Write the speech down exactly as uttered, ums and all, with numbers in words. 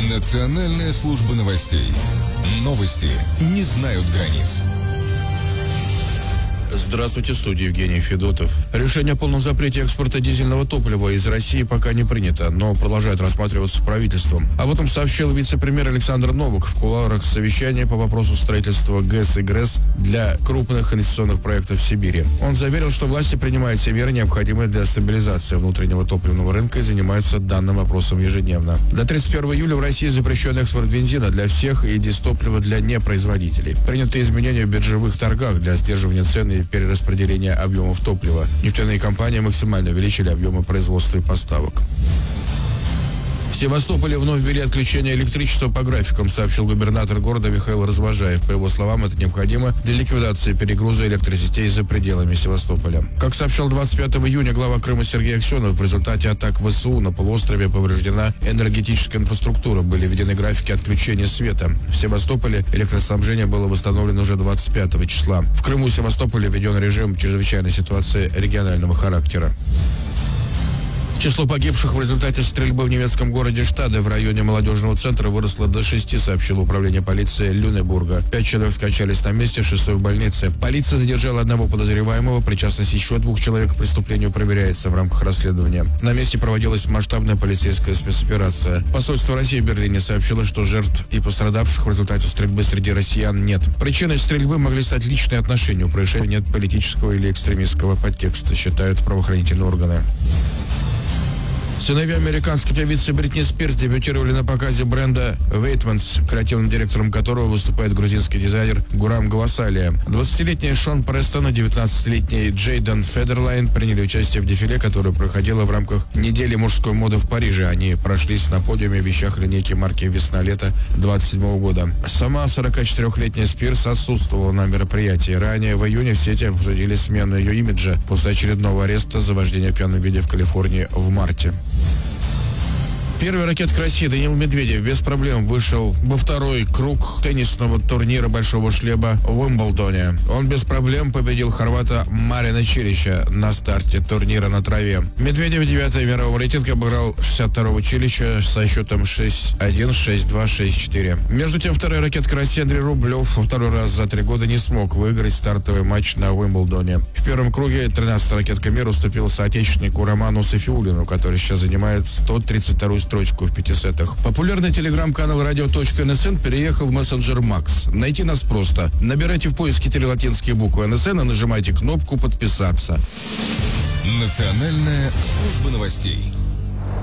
Национальная служба новостей. Новости не знают границ. Здравствуйте, в студии Евгений Федотов. Решение о полном запрете экспорта дизельного топлива из России пока не принято, но продолжает рассматриваться правительством. Об этом сообщил вице-премьер Александр Новак в кулуарах совещания по вопросу строительства ГЭС и ГРЭС для крупных инвестиционных проектов в Сибири. Он заверил, что власти принимают все меры, необходимые для стабилизации внутреннего топливного рынка, и занимаются данным вопросом ежедневно. До тридцать первого июля в России запрещен экспорт бензина для всех и дизтоплива для непроизводителей. Приняты изменения в биржевых торгах для сдерживания цен и перераспределения объемов топлива. Нефтяные компании максимально увеличили объемы производства и поставок. В Севастополе вновь ввели отключение электричества по графикам, сообщил губернатор города Михаил Развожаев. По его словам, это необходимо для ликвидации перегруза электросетей за пределами Севастополя. Как сообщал двадцать пятого июня глава Крыма Сергей Аксенов, в результате атак ВСУ на полуострове повреждена энергетическая инфраструктура, были введены графики отключения света. В Севастополе электроснабжение было восстановлено уже двадцать пятого числа. В Крыму и Севастополе введен режим чрезвычайной ситуации регионального характера. Число погибших в результате стрельбы в немецком городе Штаде в районе молодежного центра выросло до шести, сообщило управление полиции Люнебурга. Пять человек скончались на месте, шестой в больнице. Полиция задержала одного подозреваемого, причастность еще двух человек к преступлению проверяется в рамках расследования. На месте проводилась масштабная полицейская спецоперация. Посольство России в Берлине сообщило, что жертв и пострадавших в результате стрельбы среди россиян нет. Причиной стрельбы могли стать личные отношения. У происшествия нет политического или экстремистского подтекста, считают правоохранительные органы. Сыновья американской певицы Бритни Спирс дебютировали на показе бренда Waitmans, креативным директором которого выступает грузинский дизайнер Гурам Гвасалия. двадцатилетний Шон Престон и девятнадцатилетний Джейден Федерлайн приняли участие в дефиле, которое проходило в рамках недели мужской моды в Париже. Они прошлись на подиуме в вещах линейки марки «Весна-лето» двадцать седьмого года. Сама сорокачетырехлетняя Спирс отсутствовала на мероприятии. Ранее в июне в сети обсудили смену ее имиджа после очередного ареста за вождение в пьяном виде в Калифорнии в марте. Первый ракетка России Даниил Медведев без проблем вышел во второй круг теннисного турнира «Большого шлема» в Уимблдоне. Он без проблем победил хорвата Марина Чилича на старте турнира на траве. Медведев девятый мирового рейтинга обыграл шестьдесят второго Чилича со счетом шесть один, шесть два, шесть четыре. Между тем, вторая ракетка России Андрей Рублев во второй раз за три года не смог выиграть стартовый матч на Уимблдоне. В первом круге тринадцатая ракетка мира уступила соотечественнику Роману Сафиуллину, который сейчас занимает сто тридцать вторую строчку в пяти сетах. Популярный телеграм-канал радио.нсн переехал в мессенджер Макс. Найти нас просто. Набирайте в поиске три латинские буквы эн эс эн и нажимайте кнопку «Подписаться». Национальная служба новостей.